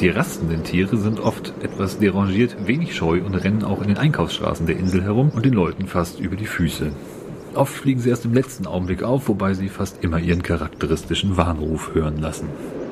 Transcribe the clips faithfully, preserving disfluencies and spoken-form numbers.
Die rastenden Tiere sind oft etwas derangiert, wenig scheu und rennen auch in den Einkaufsstraßen der Insel herum und den Leuten fast über die Füße. Oft fliegen sie erst im letzten Augenblick auf, wobei sie fast immer ihren charakteristischen Warnruf hören lassen.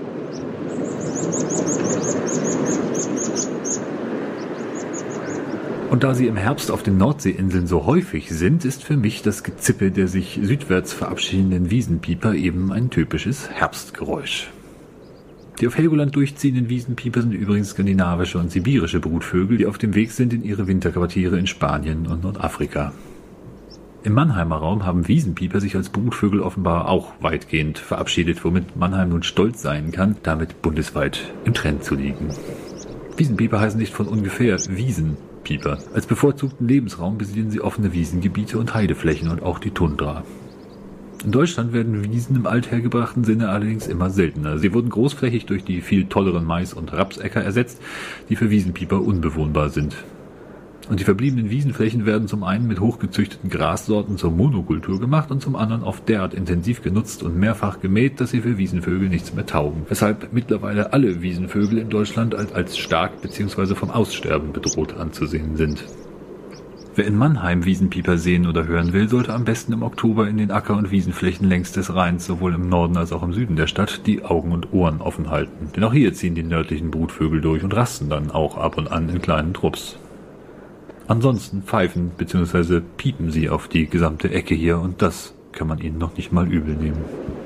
Und da sie im Herbst auf den Nordseeinseln so häufig sind, ist für mich das Gezippe der sich südwärts verabschiedenden Wiesenpieper eben ein typisches Herbstgeräusch. Die auf Helgoland durchziehenden Wiesenpieper sind übrigens skandinavische und sibirische Brutvögel, die auf dem Weg sind in ihre Winterquartiere in Spanien und Nordafrika. Im Mannheimer Raum haben Wiesenpieper sich als Brutvögel offenbar auch weitgehend verabschiedet, womit Mannheim nun stolz sein kann, damit bundesweit im Trend zu liegen. Wiesenpieper heißen nicht von ungefähr Wiesenpieper. Als bevorzugten Lebensraum besiedeln sie offene Wiesengebiete und Heideflächen und auch die Tundra. In Deutschland werden Wiesen im althergebrachten Sinne allerdings immer seltener. Sie wurden großflächig durch die viel tolleren Mais- und Rapsäcker ersetzt, die für Wiesenpieper unbewohnbar sind. Und die verbliebenen Wiesenflächen werden zum einen mit hochgezüchteten Grassorten zur Monokultur gemacht und zum anderen oft derart intensiv genutzt und mehrfach gemäht, dass sie für Wiesenvögel nichts mehr taugen. Weshalb mittlerweile alle Wiesenvögel in Deutschland als, als stark bzw. vom Aussterben bedroht anzusehen sind. Wer in Mannheim Wiesenpieper sehen oder hören will, sollte am besten im Oktober in den Acker- und Wiesenflächen längs des Rheins, sowohl im Norden als auch im Süden der Stadt, die Augen und Ohren offen halten. Denn auch hier ziehen die nördlichen Brutvögel durch und rasten dann auch ab und an in kleinen Trupps. Ansonsten pfeifen bzw. piepen sie auf die gesamte Ecke hier und das kann man ihnen noch nicht mal übel nehmen.